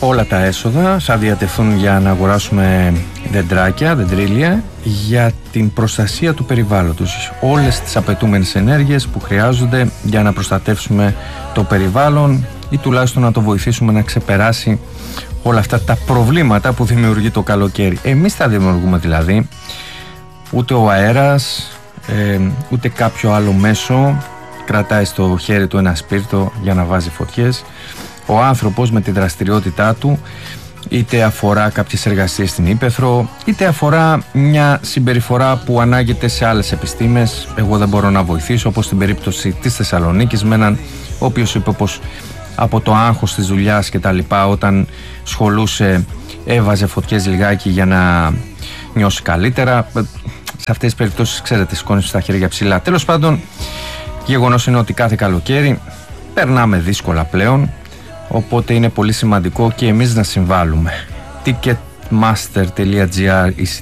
όλα τα έσοδα θα διατεθούν για να αγοράσουμε δεντρίλια για την προστασία του περιβάλλοντος. Όλες τις απαιτούμενες ενέργειες που χρειάζονται για να προστατεύσουμε το περιβάλλον ή τουλάχιστον να το βοηθήσουμε να ξεπεράσει όλα αυτά τα προβλήματα που δημιουργεί το καλοκαίρι. Εμείς τα δημιουργούμε δηλαδή, ούτε ο αέρας, ούτε κάποιο άλλο μέσο κρατάει στο χέρι του ένα σπίρτο για να βάζει φωτιές. Ο άνθρωπος με τη δραστηριότητά του, είτε αφορά κάποιες εργασίες στην ύπαιθρο, είτε αφορά μια συμπεριφορά που ανάγεται σε άλλες επιστήμες. Εγώ δεν μπορώ να βοηθήσω, όπως στην περίπτωση της Θεσσαλονίκης, με έναν ο οποίος είπε πως από το άγχος της δουλειάς και τα λοιπά, όταν σχολούσε έβαζε φωτιές λιγάκι για να νιώσει καλύτερα. Σε αυτές τις περιπτώσεις, ξέρετε, σηκώνει στα χέρια ψηλά. Τέλος πάντων, γεγονός είναι ότι κάθε καλοκαίρι περνάμε δύσκολα πλέον, οπότε είναι πολύ σημαντικό και εμείς να συμβάλλουμε. Ticketmaster.gr